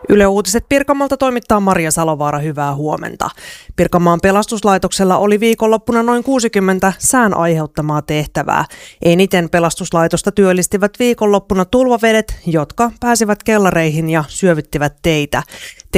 Yle Uutiset Pirkanmaalta toimittaa Maria Salovaara, hyvää huomenta. Pirkanmaan pelastuslaitoksella oli viikonloppuna noin 60 sään aiheuttamaa tehtävää. Eniten pelastuslaitosta työllistivät viikonloppuna tulvavedet, jotka pääsivät kellareihin ja syövyttivät teitä.